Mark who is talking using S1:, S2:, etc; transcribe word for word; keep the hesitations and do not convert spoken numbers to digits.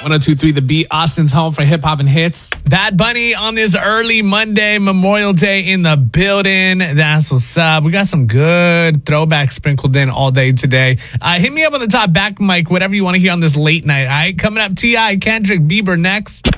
S1: one oh two point three The Beat, Austin's home for hip hop and hits. Bad Bunny on this early Monday, Memorial Day in the building. That's what's up. We got some good throwbacks sprinkled in all day today. Uh, hit me up on the top back mic, whatever you want to hear on this late night. All right, coming up, T I, Kendrick, Bieber next.